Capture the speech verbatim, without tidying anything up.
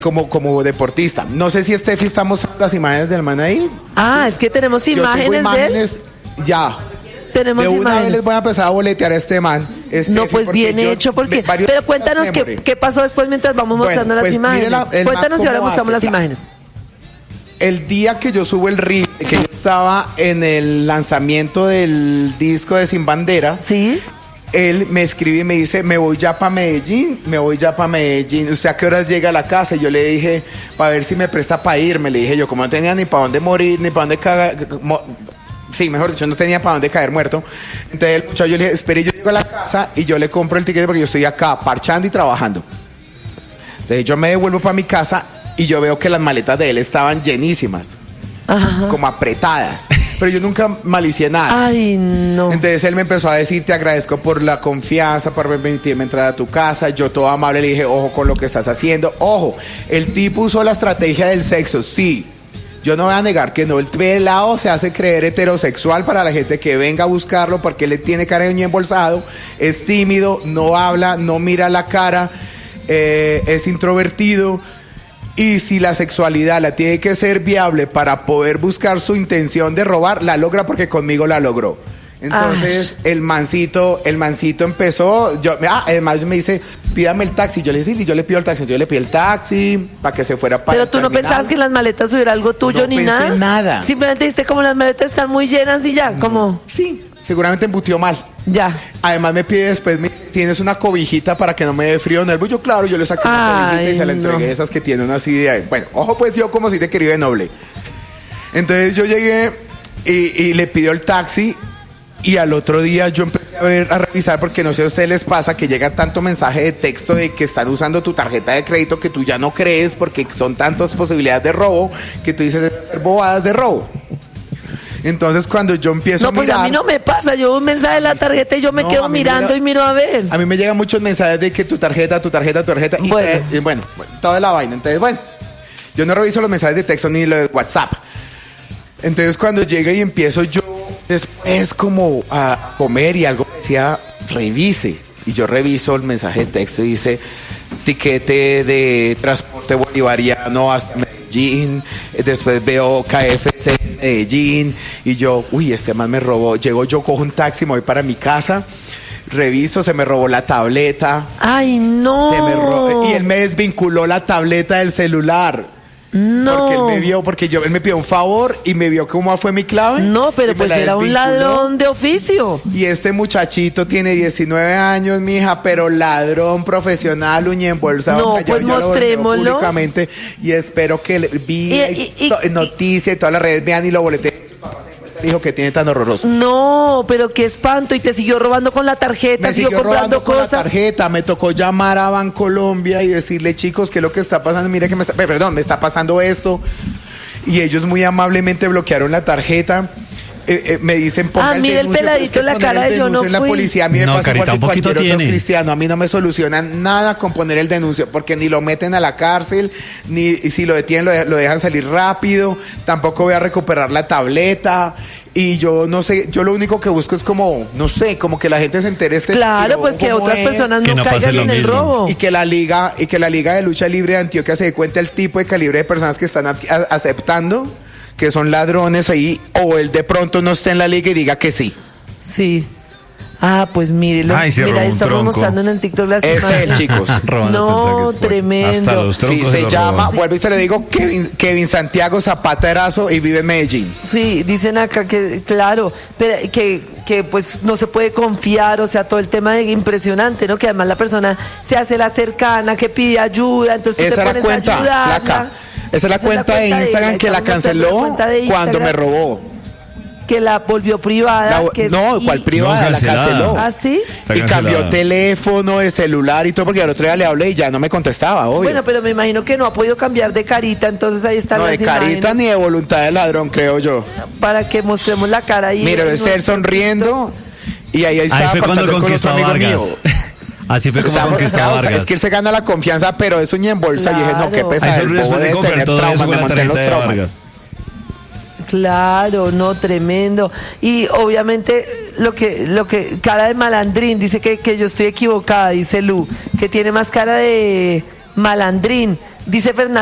como, como deportista. No sé si Steffi está mostrando las imágenes del man ahí. Ah, es que tenemos Yo tengo imágenes, imágenes de él. ya. Tenemos de una imágenes. vez les voy a empezar a boletear a este man. Steffi, No, pues bien yo- hecho, porque... varios- Pero cuéntanos qué, qué pasó después mientras vamos mostrando Bueno, pues, las imágenes. mire la- el Cuéntanos man y ahora cómo mostramos hace, las claro. imágenes. El día que yo subo el reel, que yo estaba en el lanzamiento del disco de Sin Bandera, ¿Sí? él me escribe y me dice, me voy ya para Medellín, me voy ya para Medellín. ¿Usted a qué horas llega a la casa? Y yo le dije, para ver si me presta para irme. Le dije yo, como no tenía ni para dónde morir, ni para dónde cagar... mo- Sí, mejor dicho, no tenía para dónde caer muerto. Entonces el muchacho, yo le dije, espere, yo llego a la casa y yo le compro el tiquete porque yo estoy acá parchando y trabajando. Entonces yo me devuelvo para mi casa y yo veo que las maletas de él estaban llenísimas, Ajá. como apretadas. Pero yo nunca malicié nada. Ay, no. Entonces él me empezó a decir, te agradezco por la confianza, por permitirme entrar a tu casa. Yo todo amable le dije, ojo con lo que estás haciendo. Ojo, el tipo usó la estrategia del sexo, sí. Yo no voy a negar que no, el pelado se hace creer heterosexual para la gente que venga a buscarlo porque él tiene cariño embolsado, es tímido, no habla, no mira la cara, eh, es introvertido. Y si la sexualidad la tiene que ser viable para poder buscar su intención de robar, la logra porque conmigo la logró. Entonces Ay. el mancito, el mancito empezó, yo, ah, además me dice, pídame el taxi. Yo le dije, sí, yo le pido el taxi. Yo le pido el taxi para que se fuera para Pero el tú no terminal. pensabas que en las maletas hubiera algo tuyo No ni pensé nada. nada. Simplemente dijiste como las maletas están muy llenas y ya, como Sí, seguramente embutió mal. ya. Además me pide después, me, tienes una cobijita para que no me dé frío en el Yo, claro, yo le saqué una Ay, cobijita y se la no. entregué, esas que tienen así de... Bueno, ojo pues yo como si te quería de noble. Entonces yo llegué y, y le pidió el taxi y al otro día yo empecé a ver, a revisar, porque no sé a ustedes les pasa que llega tanto mensaje de texto de que están usando tu tarjeta de crédito que tú ya no crees porque son tantas posibilidades de robo que tú dices hacer bobadas de robo. Entonces cuando yo empiezo No, a pues mirar... a mí no me pasa. Yo veo un mensaje de la tarjeta y yo me No, quedo a mí me mirando llega- y miro a ver. A mí me llegan muchos mensajes de que tu tarjeta, tu tarjeta, tu tarjeta. Y Bueno. eh, y bueno, bueno, toda la vaina. Entonces, bueno, yo no reviso los mensajes de texto ni los de WhatsApp. Entonces, cuando llega y empiezo yo después como a comer y algo me decía, revise. Y yo reviso el mensaje de texto y dice, tiquete de transporte bolivariano hasta Medellín. Después veo K F C en Medellín. Y yo, uy, este man me robó. Llego yo, cojo un taxi, me voy para mi casa. Reviso, se me robó la tableta. Ay, no. Se me ro- y él me desvinculó la tableta del celular. No. Porque él me vio, porque yo, él me pidió un favor y me vio cómo fue mi clave. No, pero y me pues la era un desvinculó. ladrón de oficio. Y este muchachito tiene diecinueve años, mija, pero ladrón profesional, uña embolsado. No, Yo- pues yo lo veo mostrémoslo. públicamente y espero que le- vi Y- y- y- noticias y todas las redes vean y lo boleteen. El hijo que tiene tan horroroso. No, pero qué espanto. Y te siguió robando con la tarjeta, Me siguió, siguió comprando robando con la cosas. tarjeta, me tocó llamar a Bancolombia y decirle, chicos, ¿qué es lo que está pasando? Mire que me está, perdón, me está pasando esto. Y ellos muy amablemente bloquearon la tarjeta. Eh, eh, me dicen, ponga Ah, el mire el denuncio, pero peladito es que en la poner cara el de yo no denuncio en la fui. policía a mí me No, pasa Carita, igual que un poquito cualquier otro tiene. cristiano. A mí no me solucionan nada con poner el denuncio, porque ni lo meten a la cárcel, ni y si lo detienen lo, de- lo dejan salir rápido, tampoco voy a recuperar la tableta. Y yo no sé, yo lo único que busco es como, no sé, como que la gente se entere este Claro, tiro, pues que cómo otras es, personas Que no, no pase caigan lo en el mismo. robo. y que la liga y que la liga de lucha libre de Antioquia se dé cuenta el tipo de calibre de personas que están a- a- aceptando que son ladrones ahí, o él de pronto no esté en la liga y diga que sí. Sí. Ah, pues mírelo. Ay, se Mira, robó un estamos tronco. mostrando en el TikTok las Es él, imágenes. chicos. Robándose el No, transporte. tremendo. Hasta los Sí, troncos se lo llama, roban. vuelvo y se le digo, Kevin, Kevin Santiago Zapata Erazo y vive en Medellín. Sí, dicen acá que, claro, pero que, que pues no se puede confiar, o sea, todo el tema de impresionante, ¿no? Que además la persona se hace la cercana, que pide ayuda, entonces tú Esa te es la pones a cuenta, ayudarla. flaca. Esa es la cuenta de ella, Instagram que la estamos mostrando canceló la cuenta de cuando me Instagram, robó. que la volvió privada. La- que es- no, y- ¿cuál privada? No, la cancelada. canceló. ¿Ah, sí? Está Y cambió cancelada. teléfono, de celular y todo, porque al otro día le hablé y ya no me contestaba, obvio. Bueno, pero me imagino que no ha podido cambiar de carita, entonces ahí están no, de las carita imágenes ni de voluntad de ladrón, creo yo. para que mostremos la cara ahí. Mira, en es él nuestro sonriendo y ahí, ahí Ahí estaba fue cuando parchando con otro conquistó a amigo Vargas. mío. Así fue como Estaba- conquistó a estaba- Vargas. es que él se gana la confianza, pero es uña en bolsa. Y dije, no, qué Claro. pesado. Ahí El solo bobo después de debe comprar tener todo eso traumas, con me la monté en tarjeta los de traumas. Vargas. Claro, no, tremendo. Y obviamente lo que, lo que, cara de malandrín, dice que, que yo estoy equivocada, dice Lu, que tiene más cara de, malandrín. Dice Fernando